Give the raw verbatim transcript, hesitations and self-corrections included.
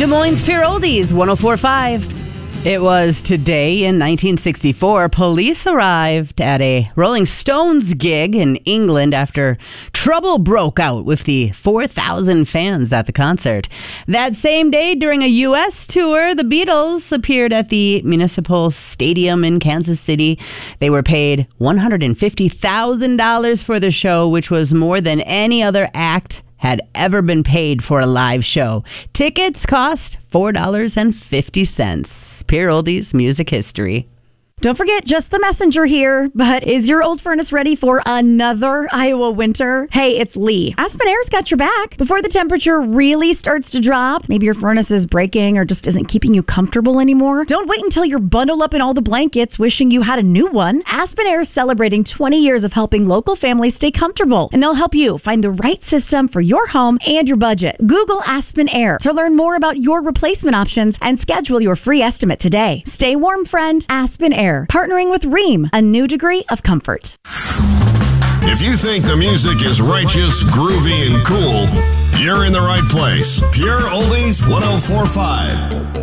Des Moines Pure Oldies, one oh four point five. It was today in nineteen sixty-four, police arrived at a Rolling Stones gig in England after trouble broke out with the four thousand fans at the concert. That same day, during a U S tour, the Beatles appeared at the Municipal Stadium in Kansas City. They were paid one hundred fifty thousand dollars for the show, which was more than any other act had ever been paid for a live show. Tickets cost four dollars and fifty cents. Pure Oldies music history. Don't forget, Just the Messenger here. But is your old furnace ready for another Iowa winter? Hey, it's Lee. Aspen Air's got your back. Before the temperature really starts to drop, maybe your furnace is breaking or just isn't keeping you comfortable anymore. Don't wait until you're bundled up in all the blankets wishing you had a new one. Aspen Air is celebrating twenty years of helping local families stay comfortable, and they'll help you find the right system for your home and your budget. Google Aspen Air to learn more about your replacement options and schedule your free estimate today. Stay warm, friend. Aspen Air. Partnering with Rheem, a new degree of comfort. If you think the music is righteous, groovy, and cool, you're in the right place. Pure Oldies one oh four point five.